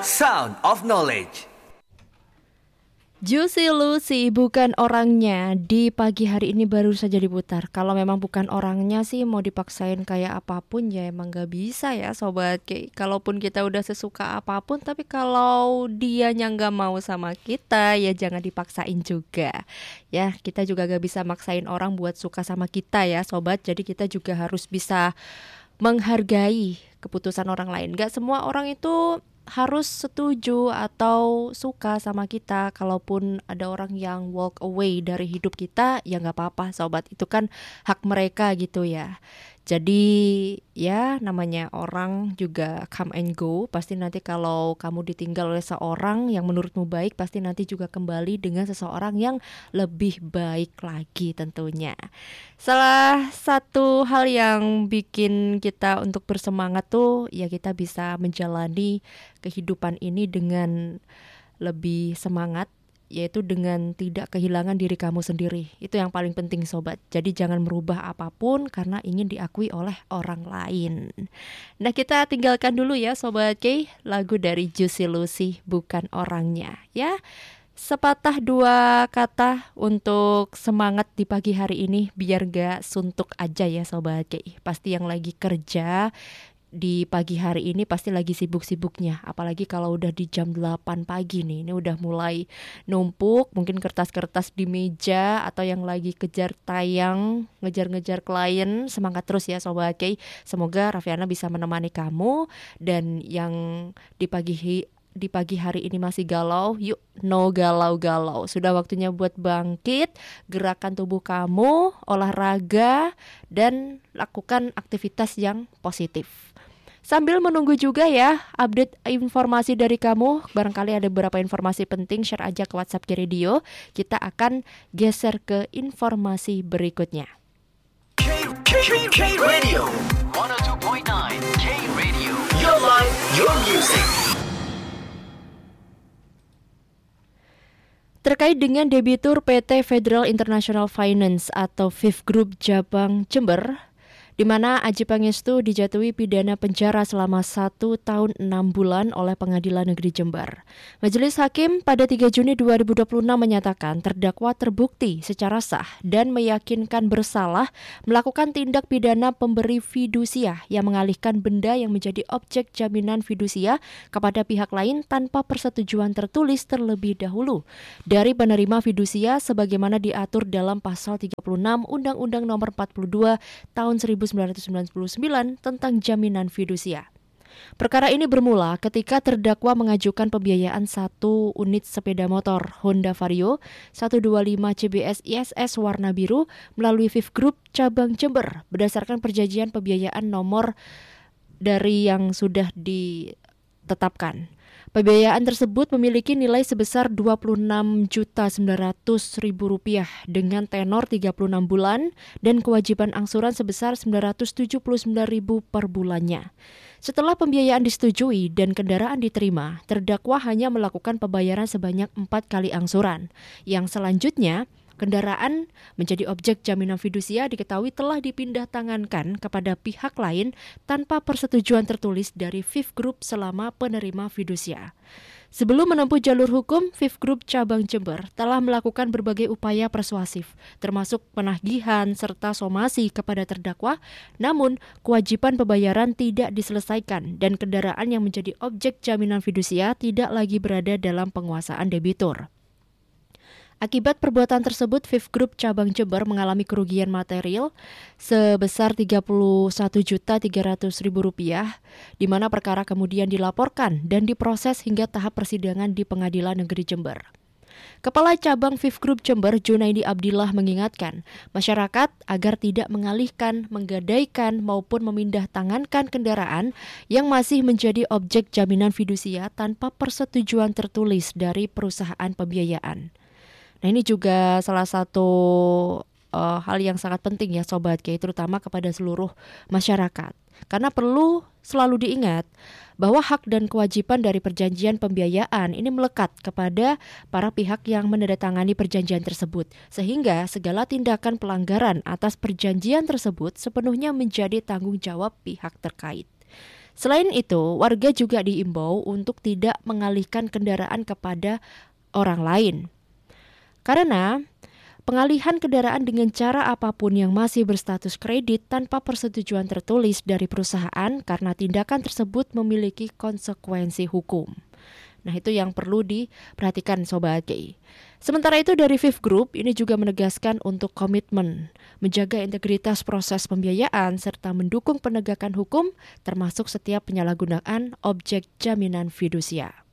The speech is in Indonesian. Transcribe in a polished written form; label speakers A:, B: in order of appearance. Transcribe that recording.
A: Sound of Knowledge.
B: Juicy Lucy bukan orangnya di pagi hari ini baru saja diputar. Kalau memang bukan orangnya sih mau dipaksain kayak apapun ya emang gak bisa ya sobat. Kayak kalaupun kita udah sesuka apapun, tapi kalau dianya gak mau sama kita ya jangan dipaksain juga. Ya kita juga gak bisa maksain orang buat suka sama kita ya sobat. Jadi kita juga harus bisa menghargai keputusan orang lain. Gak semua orang itu harus setuju atau suka sama kita. Kalaupun ada orang yang walk away dari hidup kita, ya gak apa-apa sobat, itu kan hak mereka gitu ya. Jadi ya namanya orang juga come and go. Pasti nanti kalau kamu ditinggal oleh seorang yang menurutmu baik, pasti nanti juga kembali dengan seseorang yang lebih baik lagi tentunya. Salah satu hal yang bikin kita untuk bersemangat tuh ya kita bisa menjalani kehidupan ini dengan lebih semangat, yaitu dengan tidak kehilangan diri kamu sendiri. Itu yang paling penting sobat. Jadi jangan merubah apapun karena ingin diakui oleh orang lain. Nah kita tinggalkan dulu ya sobat K, lagu dari Juicy Lucy bukan orangnya ya. Sepatah dua kata untuk semangat di pagi hari ini biar gak suntuk aja ya sobat K. Pasti yang lagi kerja di pagi hari ini pasti lagi sibuk-sibuknya. Apalagi kalau udah di jam 8 pagi nih. Ini udah mulai numpuk, mungkin kertas-kertas di meja, atau yang lagi kejar tayang, ngejar-ngejar klien. Semangat terus ya Sobat Kay. Semoga Raffiana bisa menemani kamu. Dan yang di pagi hari ini masih galau, yuk no galau-galau. Sudah waktunya buat bangkit, gerakan tubuh kamu, olahraga, dan lakukan aktivitas yang positif. Sambil menunggu juga ya update informasi dari kamu. Barangkali ada beberapa informasi penting, share aja ke WhatsApp Radio. Kita akan geser ke informasi berikutnya.
A: K Radio 102.9 K Radio. Your life, your music.
B: Terkait dengan debitur PT Federal International Finance atau FIF Group Cabang Jember, di mana Adjie Pangestu dijatuhi pidana penjara selama 1 tahun 6 bulan oleh Pengadilan Negeri Jember. Majelis Hakim pada 3 Juni 2026 menyatakan terdakwa terbukti secara sah dan meyakinkan bersalah melakukan tindak pidana pemberi fidusia yang mengalihkan benda yang menjadi objek jaminan fidusia kepada pihak lain tanpa persetujuan tertulis terlebih dahulu dari penerima fidusia sebagaimana diatur dalam pasal 36 Undang-Undang Nomor 42 Tahun 1999 tentang jaminan fidusia. Perkara ini bermula ketika terdakwa mengajukan pembiayaan 1 unit sepeda motor Honda Vario 125 CBS ISS warna biru melalui FIF Group Cabang Jember berdasarkan perjanjian pembiayaan nomor dari yang sudah ditetapkan. Pembiayaan tersebut memiliki nilai sebesar Rp26.900.000 dengan tenor 36 bulan dan kewajiban angsuran sebesar Rp979.000 per bulannya. Setelah pembiayaan disetujui dan kendaraan diterima, terdakwa hanya melakukan pembayaran sebanyak 4 kali angsuran. Yang selanjutnya, kendaraan menjadi objek jaminan fidusia diketahui telah dipindah tangankan kepada pihak lain tanpa persetujuan tertulis dari FIF Group selama penerima fidusia. Sebelum menempuh jalur hukum, FIF Group Cabang Jember telah melakukan berbagai upaya persuasif, termasuk penagihan serta somasi kepada terdakwa, namun kewajiban pembayaran tidak diselesaikan dan kendaraan yang menjadi objek jaminan fidusia tidak lagi berada dalam penguasaan debitur. Akibat perbuatan tersebut, FIF Group Cabang Jember mengalami kerugian material sebesar Rp31.300.000, di mana perkara kemudian dilaporkan dan diproses hingga tahap persidangan di Pengadilan Negeri Jember. Kepala Cabang FIF Group Jember, Junaidi Abdillah mengingatkan masyarakat agar tidak mengalihkan, menggadaikan maupun memindah tangankan kendaraan yang masih menjadi objek jaminan fidusia tanpa persetujuan tertulis dari perusahaan pembiayaan. Nah ini juga salah satu hal yang sangat penting ya Sobat K, terutama kepada seluruh masyarakat. Karena perlu selalu diingat bahwa hak dan kewajiban dari perjanjian pembiayaan ini melekat kepada para pihak yang menandatangani perjanjian tersebut. Sehingga segala tindakan pelanggaran atas perjanjian tersebut sepenuhnya menjadi tanggung jawab pihak terkait. Selain itu, warga juga diimbau untuk tidak mengalihkan kendaraan kepada orang lain. Karena pengalihan kendaraan dengan cara apapun yang masih berstatus kredit tanpa persetujuan tertulis dari perusahaan karena tindakan tersebut memiliki konsekuensi hukum. Nah, itu yang perlu diperhatikan Sobat KI. Sementara itu dari Fifth Group ini juga menegaskan untuk komitmen menjaga integritas proses pembiayaan serta mendukung penegakan hukum termasuk setiap penyalahgunaan objek jaminan fidusia.